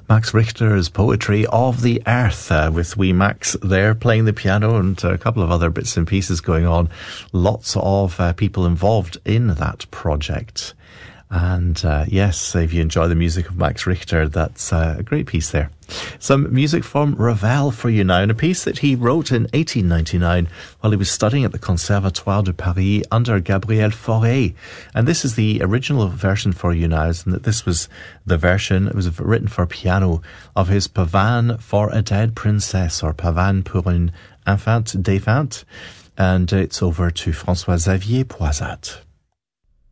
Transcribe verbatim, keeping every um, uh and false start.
Max Richter's Poetry of the Earth, uh, with wee Max there playing the piano and a couple of other bits and pieces going on. Lots of uh, people involved in that project. And uh, yes, if you enjoy the music of Max Richter, that's uh, a great piece there. Some music from Ravel for you now, and a piece that he wrote in eighteen ninety-nine while he was studying at the Conservatoire de Paris under Gabriel Fauré. And this is the original version for you now, and that this was the version, it was written for piano, of his Pavane for a Dead Princess, or Pavane pour une infante défunte. And it's over to François Xavier Poisat.